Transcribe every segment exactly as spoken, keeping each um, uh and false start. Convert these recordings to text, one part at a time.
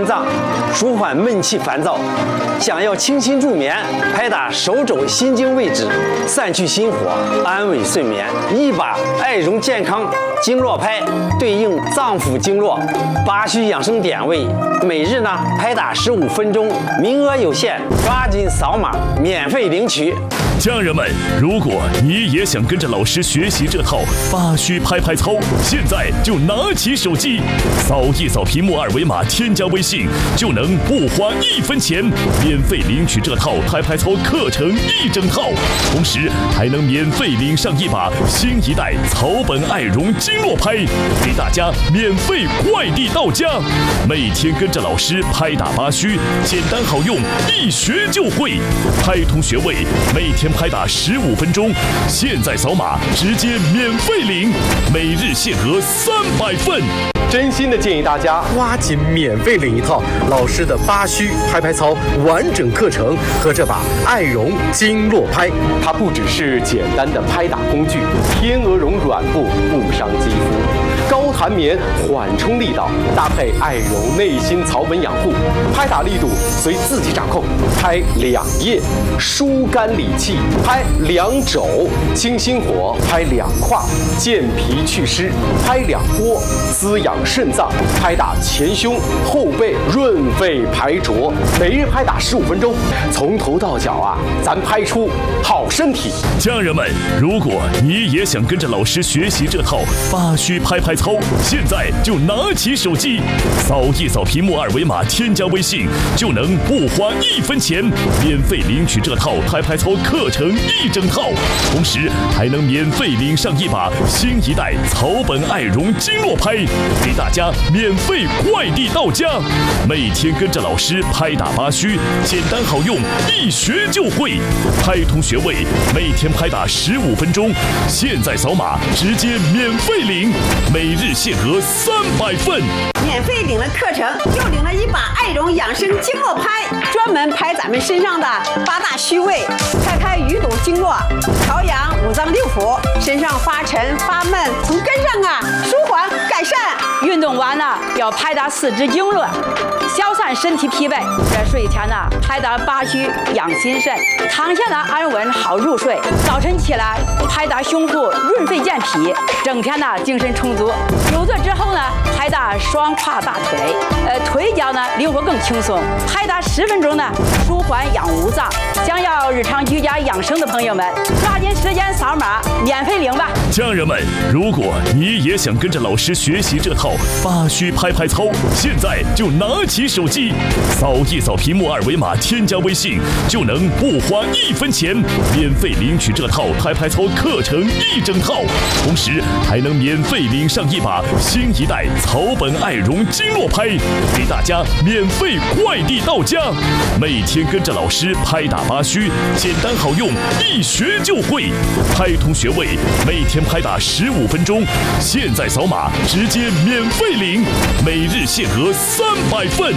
脏，舒缓闷气烦躁。想要清新助眠，拍打手肘心经位置，散去心火，安稳睡眠。一把爱容健康经络拍，对应脏腑经络，八虚养生点位。每日呢拍打十五分钟，名额有限，抓紧扫码免费领取。 家人们，如果你也想跟着老师学习这套八虚拍拍操，现在就拿起手机，扫一扫屏幕二维码，添加微信，就能不花一分钱免费领取这套拍拍操课程一整套，同时还能免费领上一把新一代草本爱容经络拍，给大家免费快递到家。每天跟着老师拍打八虚，简单好用，一学就会。拍通穴位，每天拍打十五分钟，现在扫码直接免费领，每日限额三百份。 真心的建议大家抓紧免费领一套老师的八虚拍拍操完整课程和这把爱容经络拍。它不只是简单的拍打工具，天鹅绒软布不伤肌肤，高弹棉缓冲力道，搭配爱容内心草本养护，拍打力度随自己掌控。拍两腋，疏肝理气；拍两肘，清心火；拍两胯，健脾祛湿；拍两波，滋养肾脏；拍打前胸、后背，润肺排浊。每日拍打十五分钟，从头到脚啊，咱拍出好身体。 家人们，如果你也想跟着老师学习这套八虚拍拍操，现在就拿起手机，扫一扫屏幕二维码，添加微信，就能不花一分钱免费领取这套拍拍操课程一整套，同时还能免费领上一把新一代草本爱容经络拍，给大家免费快递到家。每天跟着老师拍打八虚，简单好用，一学就会。拍通穴位，每天拍打十五分钟，现在扫码直接免费领，每日限额三百份。 免费领了课程，又领了一把爱容养生经络拍，专门拍咱们身上的八大虚位，开开淤堵经络，调养五脏六腑，身上发沉发闷从根上啊舒缓改善。 运动完了要拍打四肢经络，消散身体疲惫。在睡前呢拍打八虚养心肾，躺下呢安稳好入睡。早晨起来拍打胸腹润肺健脾，整天呢精神充足。久坐之后呢拍打双胯大腿，呃腿脚呢灵活更轻松。拍打十分钟呢舒缓养五脏。想要日常居家养生的朋友们，抓紧时间扫码免费领吧。 家人们，如果你也想跟着老师学习这套八虚拍拍操，现在就拿起手机，扫一扫屏幕二维码，添加微信，就能不花一分钱免费领取这套拍拍操课程一整套，同时还能免费领上一把新一代草本爱容经络拍，给大家免费快递到家。每天跟着老师拍打八虚，简单好用，一学就会。拍通穴位，每天拍打十五分钟，现在扫码直接免费领，每日限额三百份。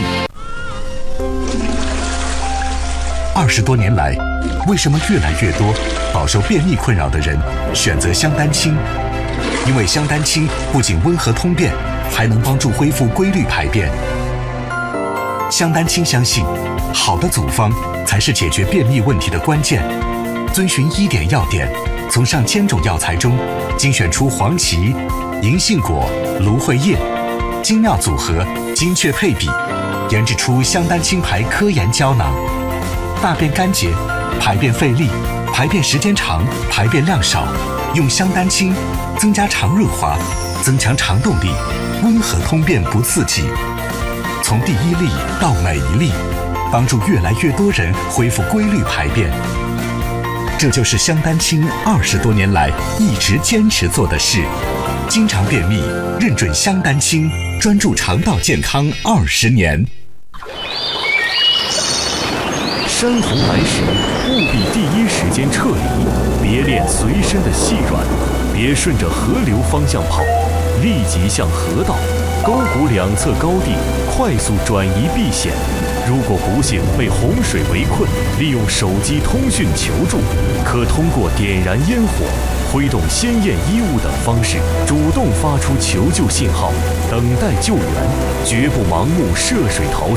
二十多年来，为什么越来越多饱受便秘困扰的人选择香丹清？因为香丹清不仅温和通便，还能帮助恢复规律排便。香丹清相信，好的组方才是解决便秘问题的关键。遵循医典要点，从上千种药材中精选出黄芪、银杏果、芦荟叶，精妙组合，精确配比，研制出香丹清排科研胶囊。大便干结、排便费力、排便时间长、排便量少，用香丹清增加肠润滑，增强肠动力，温和通便不刺激。从第一粒到每一粒，帮助越来越多人恢复规律排便。这就是香丹清二十多年来一直坚持做的事。经常便秘，认准香丹清，专注肠道健康二十年。 山头来时，务必第一时间撤离，别练随身的细软，别顺着河流方向跑，立即向河道、沟谷两侧高地快速转移避险。如果不幸被洪水围困，利用手机通讯求助，可通过点燃烟火、挥动鲜艳衣物等方式，主动发出求救信号，等待救援，绝不盲目涉水逃